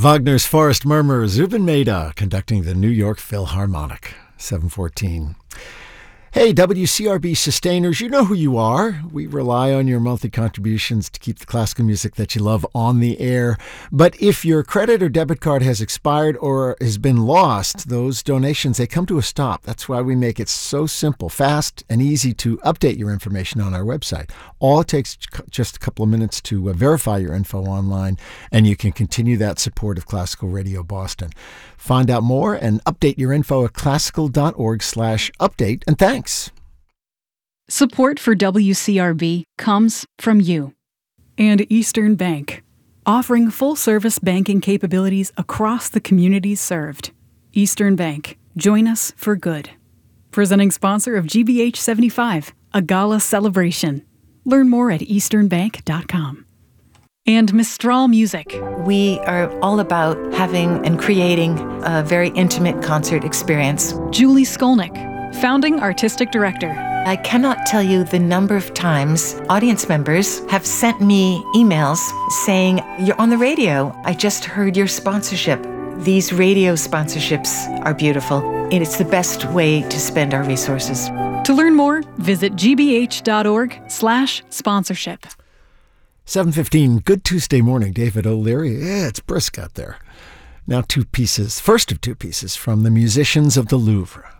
Wagner's Forest Murmur, Zubin Mehta conducting the New York Philharmonic, 7:14. Hey, WCRB sustainers, you know who you are. We rely on your monthly contributions to keep the classical music that you love on the air. But if your credit or debit card has expired or has been lost, those donations, they come to a stop. That's why we make it so simple, fast, and easy to update your information on our website. All it takes just a couple of minutes to verify your info online, and you can continue that support of Classical Radio Boston. Find out more and update your info at classical.org/update. And thanks. Support for WCRB comes from you. And Eastern Bank, offering full-service banking capabilities across the communities served. Eastern Bank, join us for good. Presenting sponsor of GBH 75, a gala celebration. Learn more at easternbank.com. And Mistral Music. We are all about having and creating a very intimate concert experience. Julie Skolnick, founding artistic director. I cannot tell you the number of times audience members have sent me emails saying, "You're on the radio. I just heard your sponsorship." These radio sponsorships are beautiful, and it's the best way to spend our resources. To learn more, visit gbh.org/sponsorship. 7:15, good Tuesday morning, David O'Leary. Yeah, it's brisk out there. Now first of two pieces from the musicians of the Louvre.